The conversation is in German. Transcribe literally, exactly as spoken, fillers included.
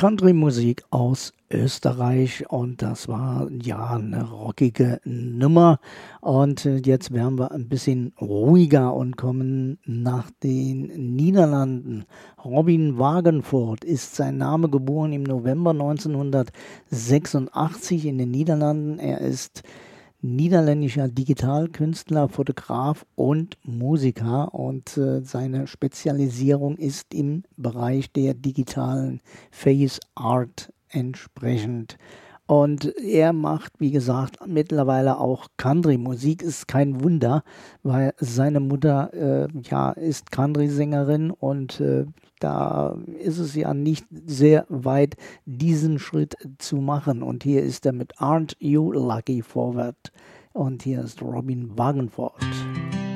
Country-Musik aus Österreich und das war ja eine rockige Nummer. Und äh, jetzt werden wir ein bisschen ruhiger und kommen nach den Niederlanden. Robin Wagenfort ist sein Name, geboren im November neunzehnhundertsechsundachtzig in den Niederlanden. Er ist niederländischer Digitalkünstler, Fotograf und Musiker und äh, seine Spezialisierung ist im Bereich der digitalen Face Art entsprechend. Und er macht, wie gesagt, mittlerweile auch Country-Musik. Ist kein Wunder, weil seine Mutter äh, ja, ist Country-Sängerin und äh, da ist es ja nicht sehr weit, diesen Schritt zu machen. Und hier ist er mit Aren't You Lucky Forward. Und hier ist Robin Wagenfort.